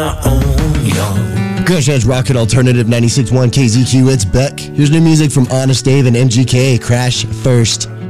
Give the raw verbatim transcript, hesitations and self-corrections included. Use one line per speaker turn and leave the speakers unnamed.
Grandstand's Rocket Alternative ninety-six point one K Z Q. It's Beck. Here's new music from Honest Dave and M G K. Crash First.